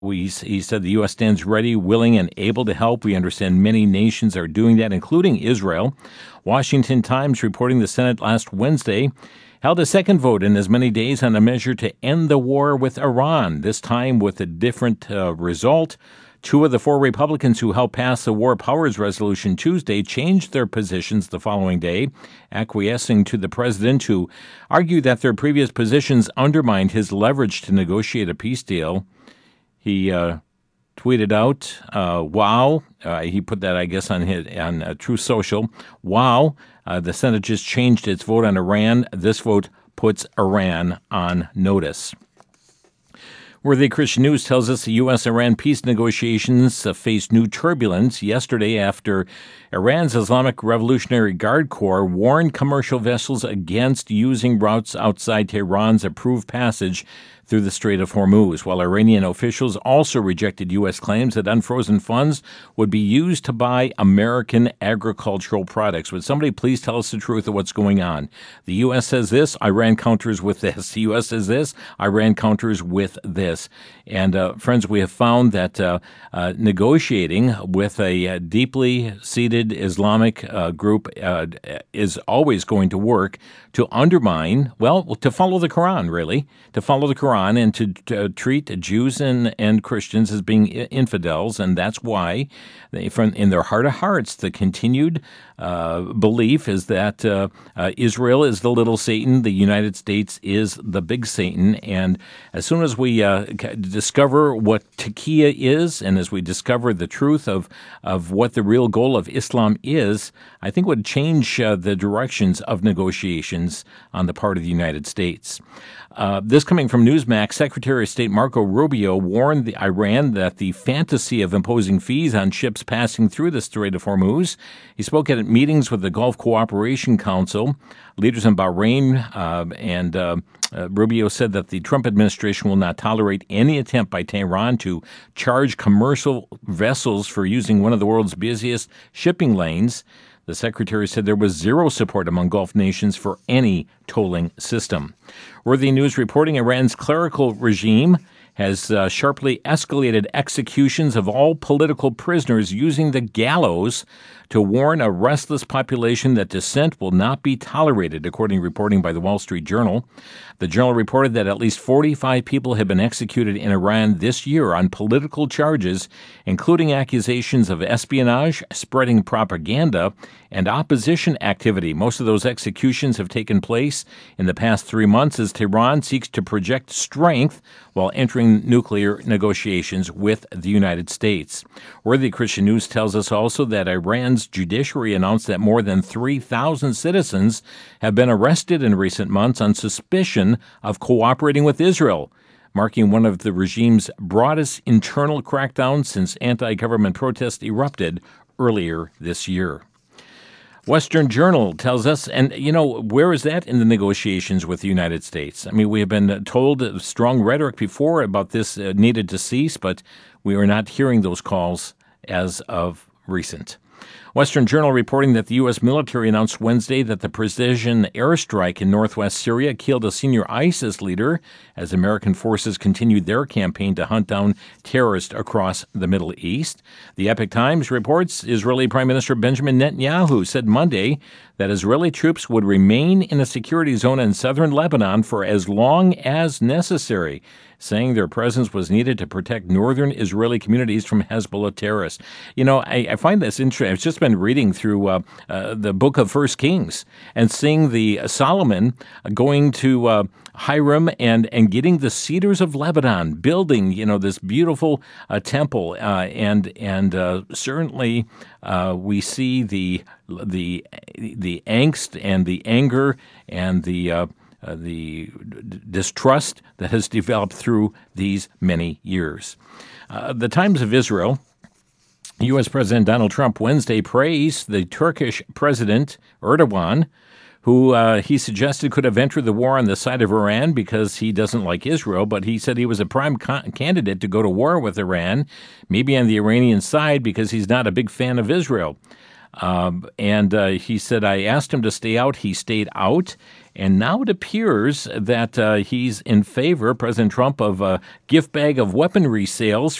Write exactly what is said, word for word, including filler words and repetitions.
We, he said the U S stands ready, willing, and able to help. We understand many nations are doing that, including Israel. Washington Times reporting the Senate last Wednesday held a second vote in as many days on a measure to end the war with Iran, this time with a different uh, result. Two of the four Republicans who helped pass the War Powers Resolution Tuesday changed their positions the following day, acquiescing to the president, who argued that their previous positions undermined his leverage to negotiate a peace deal. He uh, tweeted out, uh, wow, uh, he put that, I guess, on his, on uh, Truth Social. Wow, uh, the Senate just changed its vote on Iran. This vote puts Iran on notice. Worthy Christian News tells us the U S Iran peace negotiations uh, faced new turbulence yesterday after Iran's Islamic Revolutionary Guard Corps warned commercial vessels against using routes outside Tehran's approved passage through the Strait of Hormuz, while Iranian officials also rejected U S claims that unfrozen funds would be used to buy American agricultural products. Would somebody please tell us the truth of what's going on? The U S says this, Iran counters with this. The U S says this, Iran counters with this. And uh, friends, we have found that uh, uh, negotiating with a uh, deeply seated Islamic uh, group uh, is always going to work to undermine, well, to follow the Quran, really, to follow the Quran and to, to treat Jews and, and Christians as being infidels. And that's why, they, from in their heart of hearts, the continued uh, belief is that uh, uh, Israel is the little Satan, the United States is the big Satan. And as soon as we uh, discover what taqiyya is, and as we discover the truth of, of what the real goal of Islam is, I think would change uh, the directions of negotiations on the part of the United States. Uh, this coming from Newsmax, Secretary of State Marco Rubio warned the Iran that the fantasy of imposing fees on ships passing through the Strait of Hormuz. He spoke at meetings with the Gulf Cooperation Council, leaders in Bahrain, uh, and uh, uh, Rubio said that the Trump administration will not tolerate any attempt by Tehran to charge commercial vessels for using one of the world's busiest shipping lanes. The secretary said there was zero support among Gulf nations for any tolling system. Worthy News reporting Iran's clerical regime has uh, sharply escalated executions of all political prisoners using the gallows to warn a restless population that dissent will not be tolerated, according to reporting by the Wall Street Journal. The Journal reported that at least forty-five people have been executed in Iran this year on political charges, including accusations of espionage, spreading propaganda, and opposition activity. Most of those executions have taken place in the past three months as Tehran seeks to project strength while entering nuclear negotiations with the United States. Worthy Christian News tells us also that Iran's judiciary announced that more than three thousand citizens have been arrested in recent months on suspicion of cooperating with Israel, marking one of the regime's broadest internal crackdowns since anti-government protests erupted earlier this year. Western Journal tells us, and, you know, where is that in the negotiations with the United States? I mean, we have been told strong rhetoric before about this uh, needed to cease, but we are not hearing those calls as of recent. Western Journal reporting that the U S military announced Wednesday that the precision airstrike in northwest Syria killed a senior ISIS leader as American forces continued their campaign to hunt down terrorists across the Middle East. The Epoch Times reports Israeli Prime Minister Benjamin Netanyahu said Monday that Israeli troops would remain in a security zone in southern Lebanon for as long as necessary, saying their presence was needed to protect northern Israeli communities from Hezbollah terrorists. You know, I, I find this interesting. I've just been reading through uh, uh, the book of First Kings and seeing the uh, Solomon going to uh, Hiram and, and getting the cedars of Lebanon, building, you know, this beautiful uh, temple. Uh, and and uh, certainly uh, we see the the the angst and the anger and the uh, Uh, the d- distrust that has developed through these many years. Uh, the Times of Israel, U S. President Donald Trump Wednesday praised the Turkish President Erdogan, who uh, he suggested could have entered the war on the side of Iran because he doesn't like Israel, but he said he was a prime con- candidate to go to war with Iran, maybe on the Iranian side because he's not a big fan of Israel. Um, and uh, he said, I asked him to stay out. He stayed out. And now it appears that uh, he's in favor, President Trump, of a gift bag of weaponry sales